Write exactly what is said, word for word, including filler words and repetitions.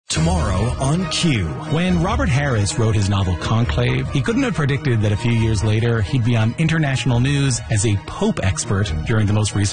Tomorrow on Q. When Robert Harris wrote his novel Conclave, he couldn't have predicted that a few years later he'd be on international news as a Pope expert during the most recent